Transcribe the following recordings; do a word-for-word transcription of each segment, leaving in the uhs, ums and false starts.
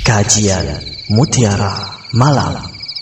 Kajian Mutiara Malam.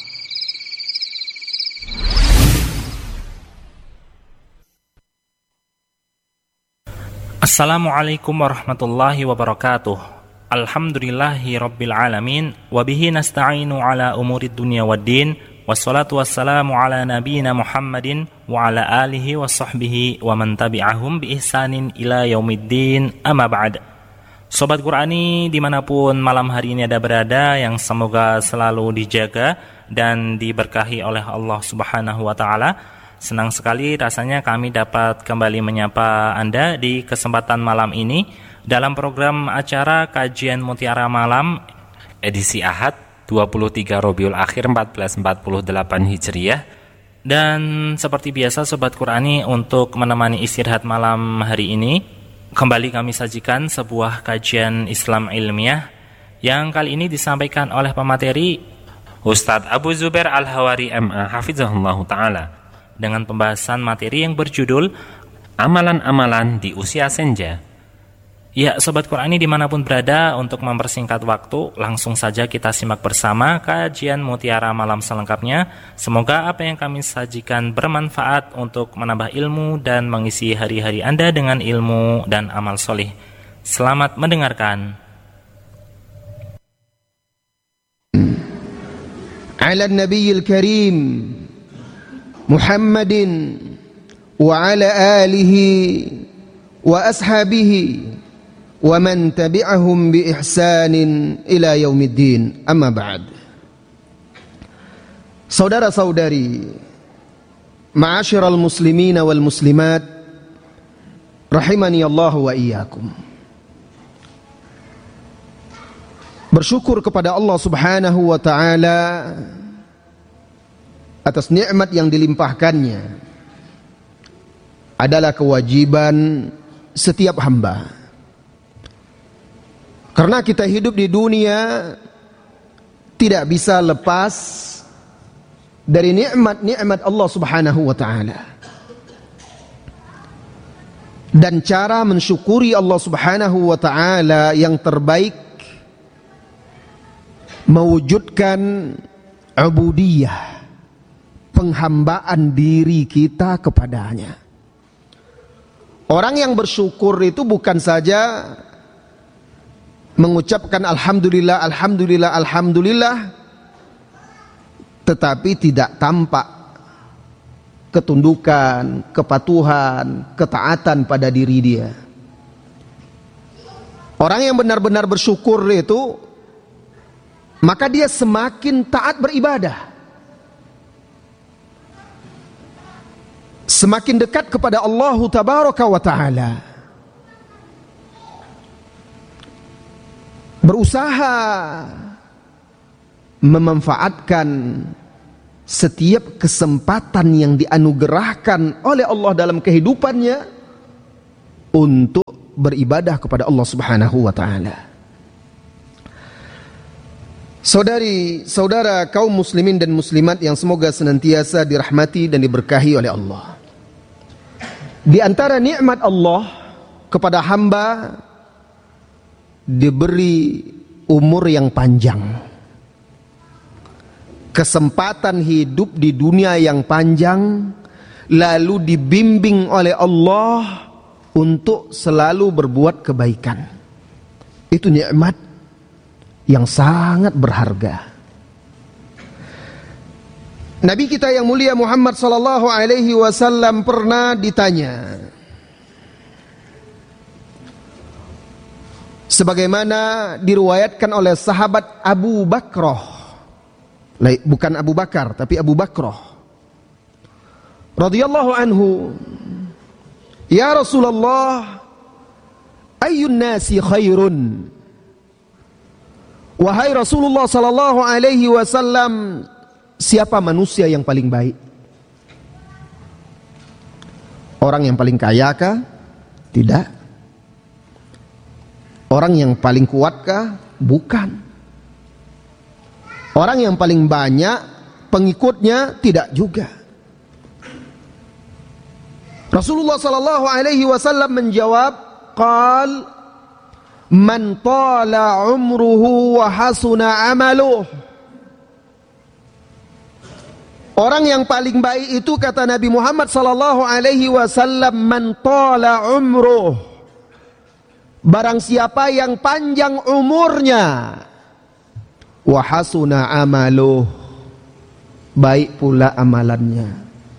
Assalamualaikum warahmatullahi wabarakatuh. Alhamdulillahi rabbil alamin. Wabihi nasta'inu ala umurid dunya waddin. Wassalatu wassalamu ala nabiyina Muhammadin wa ala alihi wa sahbihi wa man tabi'ahum bi ihsanin ila yaumiddin. Amma ba'd. Sobat Qurani dimanapun malam hari ini ada berada, yang semoga selalu dijaga dan diberkahi oleh Allah Subhanahu wa Ta'ala. Senang sekali rasanya kami dapat kembali menyapa Anda di kesempatan malam ini dalam program acara Kajian Mutiara Malam edisi Ahad dua puluh tiga Rabiul Akhir seribu empat ratus empat puluh delapan Hijriah. Dan seperti biasa Sobat Qurani, untuk menemani istirahat malam hari ini kembali kami sajikan sebuah kajian Islam ilmiah yang kali ini disampaikan oleh pemateri Ustadz Abu Zubair Al-Hawari M A Hafizahullah Ta'ala dengan pembahasan materi yang berjudul Amalan-amalan di usia senja. Ya, Sobat Qurani dimanapun berada, untuk mempersingkat waktu, langsung saja kita simak bersama kajian Mutiara Malam selengkapnya. Semoga apa yang kami sajikan bermanfaat untuk menambah ilmu dan mengisi hari-hari Anda dengan ilmu dan amal solih. Selamat mendengarkan. Ala nabiyil karim Muhammadin wa ala alihi wa ashabihi wa man tabi'ahum bi ihsanin ila yaumiddin. Amma ba'd. Saudara-saudari, ma'asyiral muslimin wal muslimat, rahimani Allah wa iyyakum. Bersyukur kepada Allah Subhanahu wa Ta'ala atas nikmat yang dilimpahkannya adalah kewajiban setiap hamba. Karena kita hidup di dunia tidak bisa lepas dari nikmat-nikmat Allah Subhanahu wa Ta'ala. Dan cara mensyukuri Allah Subhanahu wa Ta'ala yang terbaik mewujudkan ubudiyah, penghambaan diri kita kepadanya. Orang yang bersyukur itu bukan saja mengucapkan alhamdulillah, alhamdulillah, alhamdulillah, tetapi tidak tampak ketundukan, kepatuhan, ketaatan pada diri dia. Orang yang benar-benar bersyukur itu, maka dia semakin taat beribadah, semakin dekat kepada Allah Tabaraka wa Ta'ala, berusaha memanfaatkan setiap kesempatan yang dianugerahkan oleh Allah dalam kehidupannya untuk beribadah kepada Allah Subhanahu wa Ta'ala. Saudari, saudara kaum muslimin dan muslimat yang semoga senantiasa dirahmati dan diberkahi oleh Allah. Di antara nikmat Allah kepada hamba diberi umur yang panjang, kesempatan hidup di dunia yang panjang, lalu dibimbing oleh Allah untuk selalu berbuat kebaikan. Itu nikmat yang sangat berharga. Nabi kita yang mulia Muhammad sallallahu alaihi wasallam pernah ditanya, sebagaimana diriwayatkan oleh sahabat Abu Bakrah, bukan Abu Bakar tapi Abu Bakrah radhiyallahu anhu, ya Rasulullah, ayyun nasi khairun? Wahai Rasulullah sallallahu alaihi wasallam, siapa manusia yang paling baik? Orang yang paling kaya kah? Tidak. Orang yang paling kuatkah? Bukan. Orang yang paling banyak pengikutnya? Tidak juga. Rasulullah sallallahu alaihi wasallam menjawab, qal man tala umruhu wa hasuna amaluh. Orang yang paling baik itu kata Nabi Muhammad sallallahu alaihi wasallam, man tala umruh, barang siapa yang panjang umurnya, wa hasuna amaluh, baik pula amalannya.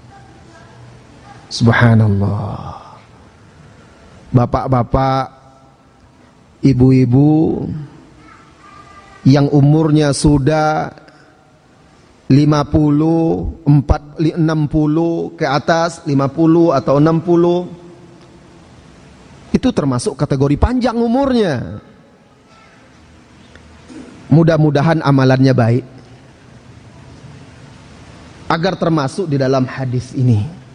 Subhanallah. Bapak-bapak, ibu-ibu yang umurnya sudah lima puluh, empat, enam puluh ke atas, lima puluh atau enam puluh, itu termasuk kategori panjang umurnya. Mudah-mudahan amalannya baik, agar termasuk di dalam hadis ini.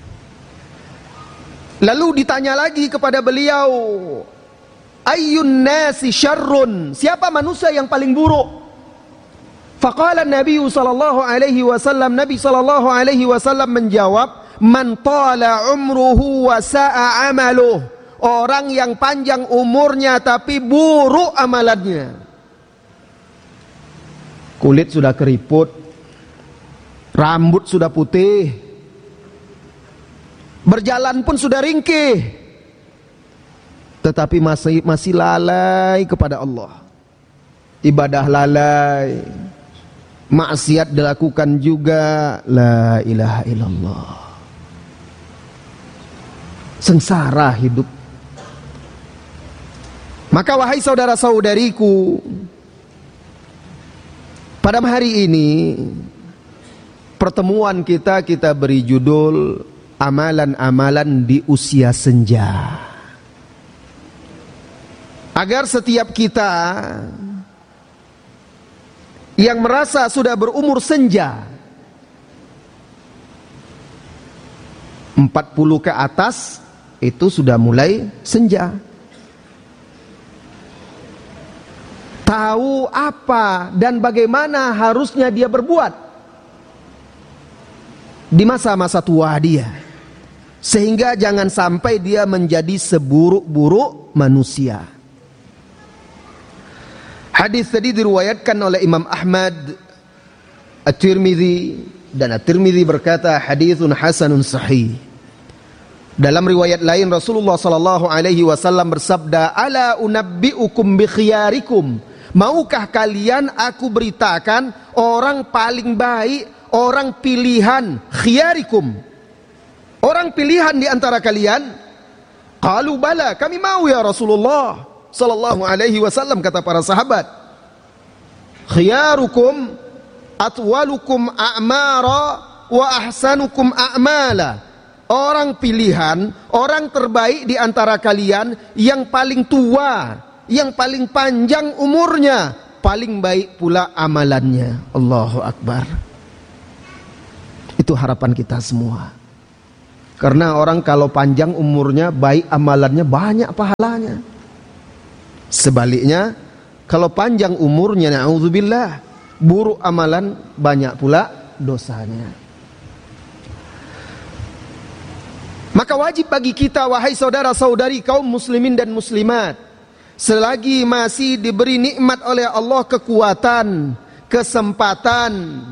Lalu ditanya lagi kepada beliau, ayyun nasi syarrun, siapa manusia yang paling buruk? Faqala Nabi sallallahu alaihi wasallam, Nabi sallallahu alaihi wasallam menjawab, man tala umruhu wa sa'a amaluh, orang yang panjang umurnya tapi buruk amalannya. Kulit sudah keriput, rambut sudah putih, berjalan pun sudah ringkih, tetapi masih masih lalai kepada Allah. Ibadah lalai, maksiat dilakukan juga, la ilaha illallah. Sengsara hidup. Maka wahai saudara-saudariku, pada hari ini pertemuan kita kita beri judul amalan-amalan di usia senja. Agar setiap kita yang merasa sudah berumur senja, empat puluh ke atas, itu sudah mulai senja, tahu apa dan bagaimana harusnya dia berbuat di masa-masa tua dia, sehingga jangan sampai dia menjadi seburuk-buruk manusia. Hadis tadi diriwayatkan oleh Imam Ahmad, At-Tirmidzi, dan At-Tirmidzi berkata haditsun hasanun sahih. Dalam riwayat lain Rasulullah sallallahu alaihi wasallam bersabda, ala unabbiukum bi khiyarikum, maukah kalian aku beritakan orang paling baik, orang pilihan, khiyarikum, orang pilihan di antara kalian? Qalu bala, kami mau ya Rasulullah sallallahu alaihi wasallam, kata para sahabat. Khiyarukum atwalukum a'mara wa ahsanukum a'mala, orang pilihan, orang terbaik di antara kalian yang paling tua, yang paling panjang umurnya, paling baik pula amalannya. Allahu Akbar. Itu harapan kita semua. Karena orang kalau panjang umurnya, baik amalannya, banyak pahalanya. Sebaliknya, kalau panjang umurnya, na'udzubillah, buruk amalan, banyak pula dosanya. Maka wajib bagi kita, wahai saudara-saudari kaum muslimin dan muslimat, selagi masih diberi nikmat oleh Allah kekuatan, kesempatan,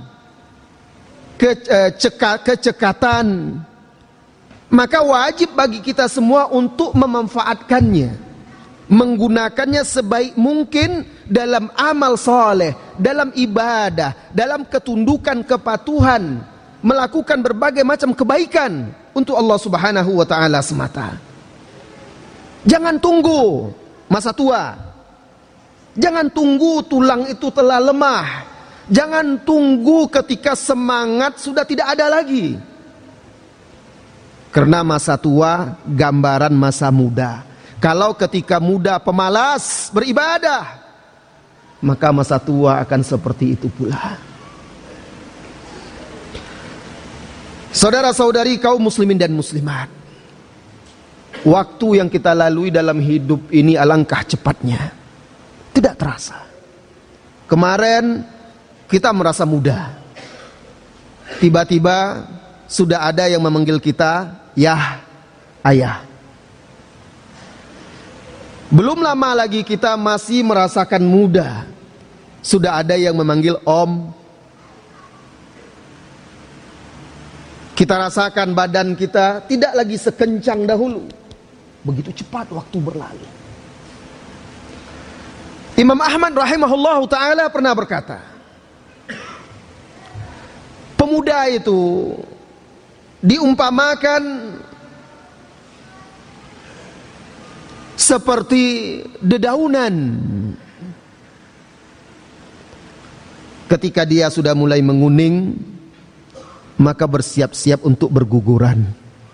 keceka, kecekatan, maka wajib bagi kita semua untuk memanfaatkannya, menggunakannya sebaik mungkin dalam amal soleh, dalam ibadah, dalam ketundukan, kepatuhan, melakukan berbagai macam kebaikan untuk Allah Subhanahu wa ta'ala semata. Jangan tunggu masa tua, jangan tunggu tulang itu telah lemah, jangan tunggu ketika semangat sudah tidak ada lagi. Karena masa tua gambaran masa muda. Kalau ketika muda pemalas beribadah, maka masa tua akan seperti itu pula. Saudara-saudari kaum muslimin dan muslimat, waktu yang kita lalui dalam hidup ini alangkah cepatnya, tidak terasa. Kemarin kita merasa muda, tiba-tiba sudah ada yang memanggil kita, "Yah, ayah." Belum lama lagi kita masih merasakan muda, sudah ada yang memanggil om. Kita rasakan badan kita tidak lagi sekencang dahulu. Begitu cepat waktu berlalu. Imam Ahmad rahimahullah ta'ala pernah berkata, pemuda itu diumpamakan seperti dedaunan. Ketika dia sudah mulai menguning, maka bersiap-siap untuk berguguran.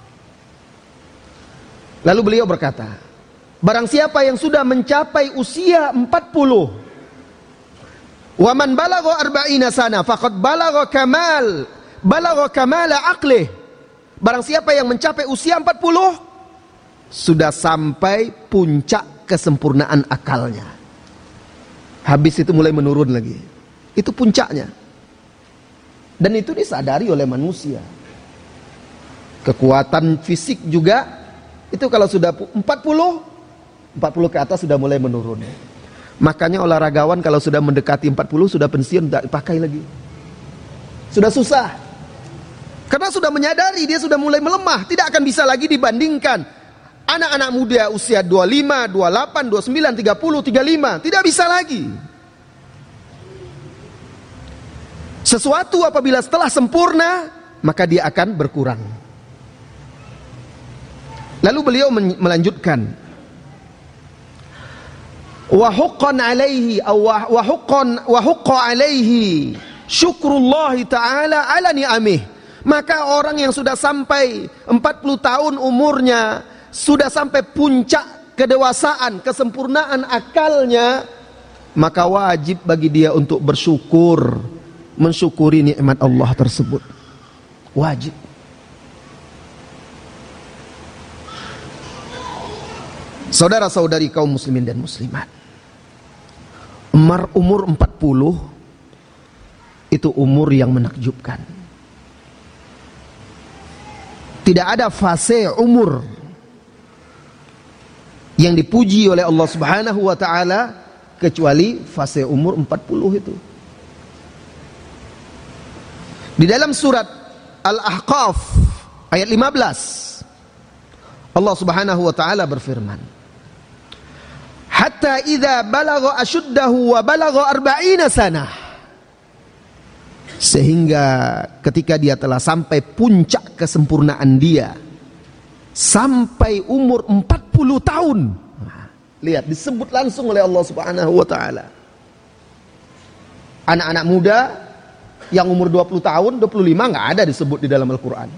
Lalu beliau berkata, barang siapa yang sudah mencapai usia empat puluh, wa man balagha arba'ina sana faqad balagha kamal balagha kamala aqlih. Barang siapa yang mencapai usia empat puluh, sudah sampai puncak kesempurnaan akalnya. Habis itu mulai menurun lagi. Itu puncaknya. Dan itu disadari oleh manusia. Kekuatan fisik juga, itu kalau sudah empat puluh, empat puluh ke atas sudah mulai menurun. Makanya olahragawan kalau sudah mendekati empat puluh sudah pensiun, tidak dipakai lagi. Sudah susah. Karena sudah menyadari dia sudah mulai melemah, tidak akan bisa lagi dibandingkan anak-anak muda usia dua puluh lima, dua puluh delapan, dua puluh sembilan, tiga puluh, tiga puluh lima, tidak bisa lagi. Sesuatu apabila setelah sempurna, maka dia akan berkurang. Lalu beliau melanjutkan, wa huqqan alaihi aw wa huqqan wa huqqa alaihi syukrullah taala ala ni'amih. Maka orang yang sudah sampai empat puluh tahun umurnya, sudah sampai puncak kedewasaan, kesempurnaan akalnya, maka wajib bagi dia untuk bersyukur, mensyukuri nikmat Allah tersebut. Wajib. Saudara-saudari kaum muslimin dan muslimat, umur empat puluh itu umur yang menakjubkan. Tidak ada fase umur yang dipuji oleh Allah Subhanahu wa taala kecuali fase umur empat puluh itu. Di dalam surat Al-Ahqaf ayat lima belas, Allah Subhanahu wa taala berfirman, hatta idza balagha ashuddahu wa balagha arba'ina sanah. Sehingga ketika dia telah sampai puncak kesempurnaan dia, sampai umur empat puluh tahun. Nah, lihat, disebut langsung oleh Allah Subhanahu wa taala. Anak-anak muda yang umur dua puluh tahun, dua puluh lima enggak ada disebut di dalam Al-Qur'an.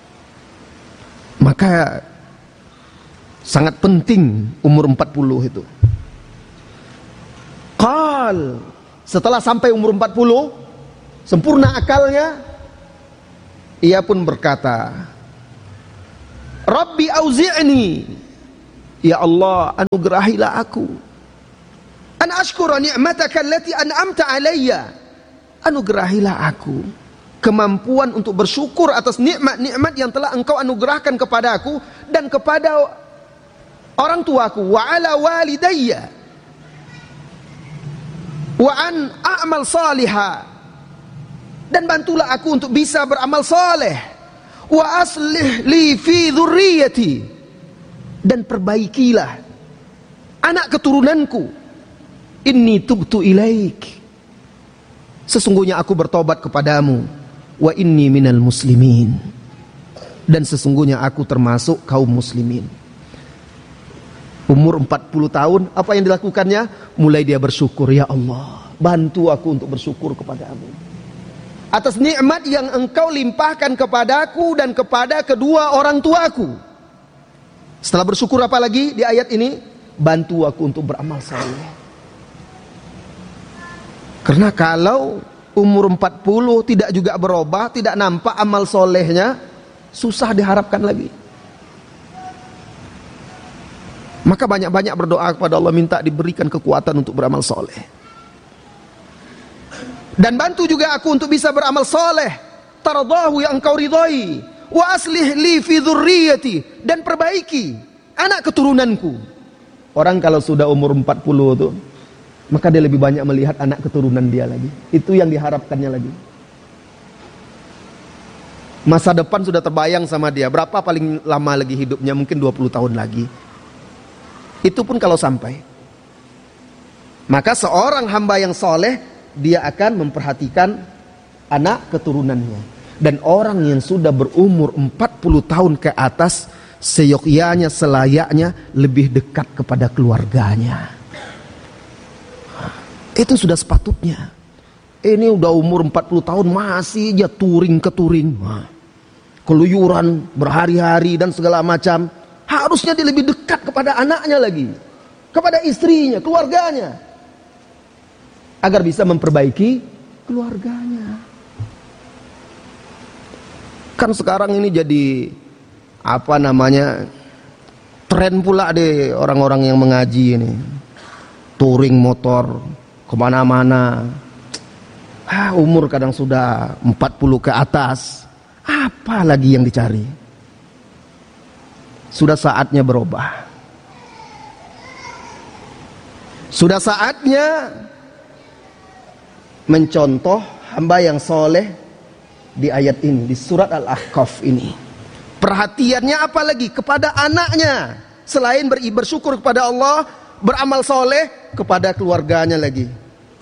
Maka sangat penting umur empat puluh itu. Qal, setelah sampai umur empat puluh, sempurna akalnya, ia pun berkata, Rabbi auzi'ni, ya Allah, anugerahilah aku, an ashkura ni'mataka allati an'amta alayya, anugerahilah aku kemampuan untuk bersyukur atas nikmat-nikmat yang telah engkau anugerahkan kepada aku dan kepada orang tuaku, wa ala walidayya wa an a'mal salihah, dan bantulah aku untuk bisa beramal saleh, wa aslih li fi dzurriyyati, dan perbaikilah anak keturunanku, inni tubtu ilaik, sesungguhnya aku bertobat kepadamu, wa inni minal muslimin, dan sesungguhnya aku termasuk kaum muslimin. Umur empat puluh tahun, apa yang dilakukannya? Mulai dia bersyukur, ya Allah, bantu aku untuk bersyukur kepadamu atas nikmat yang engkau limpahkan kepadaku dan kepada kedua orang tuaku. Setelah bersyukur apa lagi di ayat ini? Bantu aku untuk beramal saleh. Karena kalau umur empat puluh tidak juga berubah, tidak nampak amal solehnya, susah diharapkan lagi. Maka banyak-banyak berdoa kepada Allah, minta diberikan kekuatan untuk beramal soleh. Dan bantu juga aku untuk bisa beramal soleh, taradahu yang engkau ridhai, wa aslih li fi dzurriyyati, dan perbaiki anak keturunanku. Orang kalau sudah umur empat puluh tuh, maka dia lebih banyak melihat anak keturunan dia lagi. Itu yang diharapkannya lagi. Masa depan sudah terbayang sama dia. Berapa paling lama lagi hidupnya? Mungkin dua puluh tahun lagi. Itu pun kalau sampai. Maka seorang hamba yang soleh, dia akan memperhatikan anak keturunannya. Dan orang yang sudah berumur empat puluh tahun ke atas, seyogyanya, selayaknya lebih dekat kepada keluarganya. Itu sudah sepatutnya. Ini udah umur empat puluh tahun masih aja touring ke touring, keluyuran berhari-hari dan segala macam. Harusnya dia lebih dekat kepada anaknya lagi, kepada istrinya, keluarganya, agar bisa memperbaiki keluarganya. Kan sekarang ini jadi apa namanya, tren pula deh orang-orang yang mengaji ini, touring motor kemana-mana. Ah, umur kadang sudah empat puluh ke atas, apa lagi yang dicari? Sudah saatnya berubah. Sudah saatnya mencontoh hamba yang soleh di ayat ini, di surat Al-Ahqaf ini. Perhatiannya apa lagi? Kepada anaknya. Selain bersyukur kepada Allah, beramal soleh, kepada keluarganya lagi.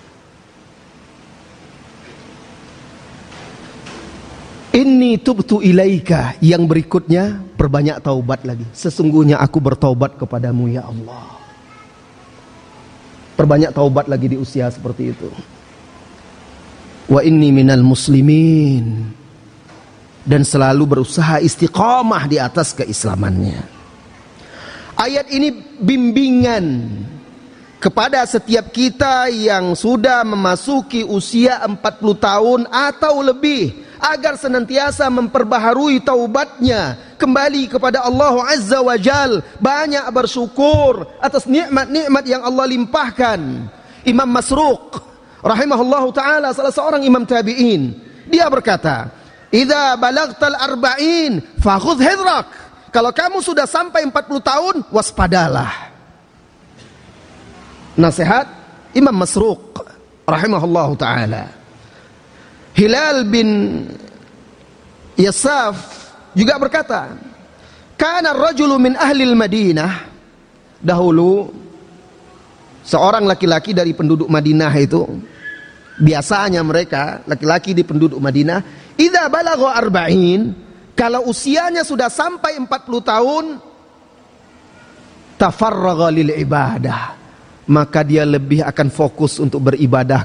Inni tubtu ilaika. Yang berikutnya, perbanyak taubat lagi. Sesungguhnya aku bertaubat kepadamu ya Allah. Perbanyak taubat lagi di usia seperti itu. Wa inni minal muslimin. Dan selalu berusaha istiqamah di atas keislamannya. Ayat ini bimbingan kepada setiap kita yang sudah memasuki usia empat puluh tahun atau lebih, agar senantiasa memperbaharui taubatnya kembali kepada Allah Azza wa Jal, banyak bersyukur atas nikmat-nikmat yang Allah limpahkan. Imam Masruq rahimahullahu taala, salah seorang imam tabi'in, dia berkata, "Idza balagtal arba'in fakhudh hidrak." Kalau kamu sudah sampai empat puluh tahun, waspadalah. Nasihat Imam Masruq rahimahullahu taala. Hilal bin Yasaf juga berkata, "Kana ar-rajulu min ahli al-Madinah." Dahulu seorang laki-laki dari penduduk Madinah itu, biasanya mereka laki-laki di penduduk Madinah, idza balagha arba'in, kalau usianya sudah sampai empat puluh tahun, tafarragha lil ibadah, maka dia lebih akan fokus untuk beribadah